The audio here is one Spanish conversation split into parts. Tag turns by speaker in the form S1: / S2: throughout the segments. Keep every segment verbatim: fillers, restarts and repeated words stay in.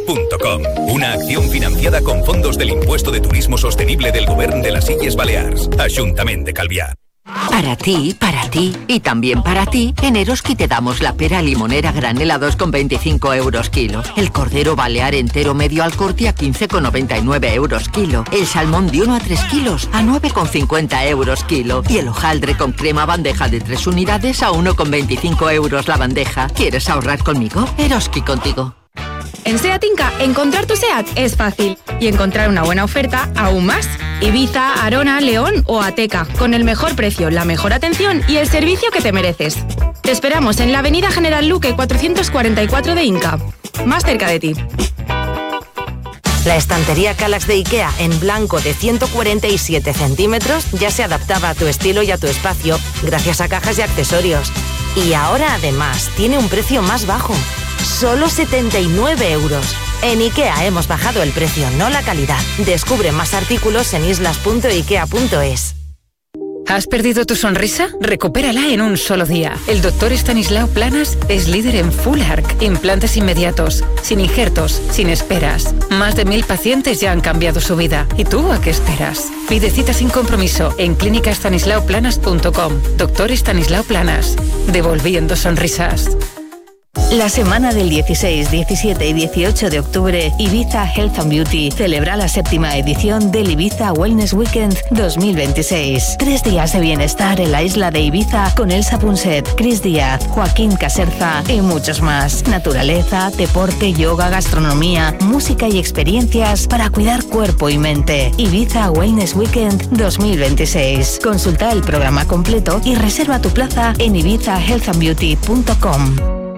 S1: punto com. Una acción financiada con fondos del Impuesto de Turismo Sostenible del Govern de las Illes Balears. Ayuntamiento de Calviá.
S2: Para ti, para ti y también para ti, en Eroski te damos la pera limonera granel a dos con veinticinco euros kilo, el cordero balear entero medio al corte a quince con noventa y nueve euros kilo, el salmón de uno a tres kilos a nueve con cincuenta euros kilo y el hojaldre con crema bandeja de tres unidades a uno con veinticinco euros la bandeja. ¿Quieres ahorrar conmigo? Eroski contigo.
S3: En SEAT Inca, encontrar tu SEAT es fácil y encontrar una buena oferta aún más. Ibiza, Arona, León o Ateca, con el mejor precio, la mejor atención y el servicio que te mereces. Te esperamos en la avenida General Luque cuatrocientos cuarenta y cuatro de Inca, más cerca de ti.
S4: La estantería Kallax de IKEA en blanco de ciento cuarenta y siete centímetros ya se adaptaba a tu estilo y a tu espacio gracias a cajas y accesorios. Y ahora además tiene un precio más bajo, solo setenta y nueve euros. En IKEA hemos bajado el precio, no la calidad. Descubre más artículos en islas punto ikea punto es.
S5: ¿Has perdido tu sonrisa? Recupérala en un solo día. El doctor Estanislao Planas es líder en Full Arc, implantes inmediatos, sin injertos, sin esperas. Más de mil pacientes ya han cambiado su vida. ¿Y tú a qué esperas? Pide cita sin compromiso en clínica estanislao planas punto com. Doctor Estanislao Planas, devolviendo sonrisas.
S6: La semana del dieciséis, diecisiete y dieciocho de octubre, Ibiza Health and Beauty celebra la séptima edición del Ibiza Wellness Weekend dos mil veintiséis. Tres días de bienestar en la isla de Ibiza con Elsa Punset, Chris Díaz, Joaquín Caserza y muchos más. Naturaleza, deporte, yoga, gastronomía, música y experiencias para cuidar cuerpo y mente. Ibiza Wellness Weekend dos mil veintiséis. Consulta el programa completo y reserva tu plaza en ibiza health and beauty punto com.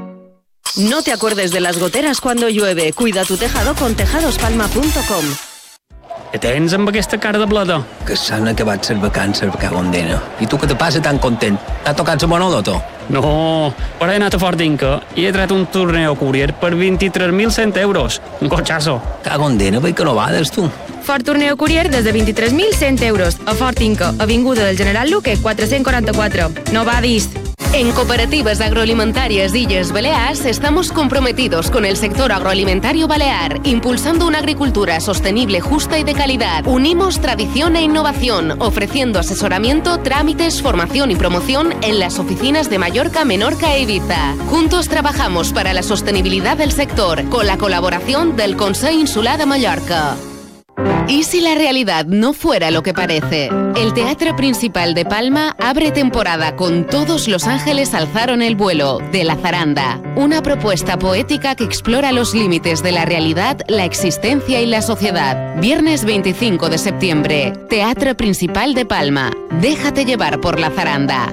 S7: No te acuerdes de las goteras cuando llueve. Cuida tu tejado con tejados palma punto com.
S8: Què tens amb aquesta cara de bleda?
S9: Que s'han acabat les vacances, cagondena. I tu què te passa tan content? T'ha tocat la Monoloto?
S8: No, però he anat a Fort Inca i he tret un torneo courier per vint-i-tres mil cent euros. Un cotxazo.
S9: Cagondena, veig que no vades, tu.
S3: Ford Torneo Courier des de vint-i-tres mil cent euros a Fort Inca, avinguda del General Luque quatre-cents quaranta-quatre. No vadis.
S10: En Cooperativas Agroalimentarias Illes Balears estamos comprometidos con el sector agroalimentario balear, impulsando una agricultura sostenible, justa y de calidad. Unimos tradición e innovación, ofreciendo asesoramiento, trámites, formación y promoción en las oficinas de Mallorca, Menorca e Ibiza. Juntos trabajamos para la sostenibilidad del sector, con la colaboración del Consell Insular de Mallorca. ¿Y si la realidad no fuera lo que parece? El Teatro Principal de Palma abre temporada con Todos los ángeles alzaron el vuelo, de La Zaranda. Una propuesta poética que explora los límites de la realidad, la existencia y la sociedad. Viernes veinticinco de septiembre, Teatro Principal de Palma. Déjate llevar por La Zaranda.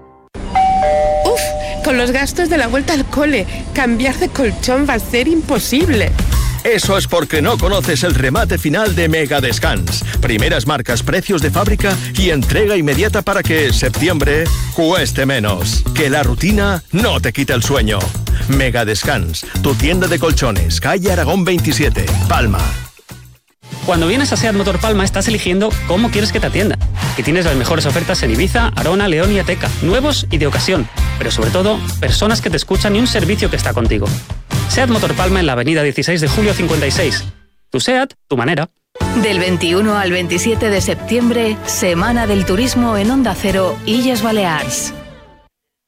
S11: Uf, con los gastos de la vuelta al cole, cambiar de colchón va a ser imposible.
S12: Eso es porque no conoces el remate final de Mega Descans. Primeras marcas, precios de fábrica y entrega inmediata para que septiembre cueste menos. Que la rutina no te quite el sueño. Mega Descans, tu tienda de colchones, calle Aragón veintisiete, Palma.
S8: Cuando vienes a SEAT Motor Palma estás eligiendo cómo quieres que te atienda. Que tienes las mejores ofertas en Ibiza, Arona, León y Ateca, nuevos y de ocasión. Pero sobre todo, personas que te escuchan y un servicio que está contigo. SEAT Motor Palma en la avenida dieciséis de julio cincuenta y seis. Tu SEAT, tu manera.
S6: Del veintiuno al veintisiete de septiembre, Semana del Turismo en Onda Cero, Illes Balears.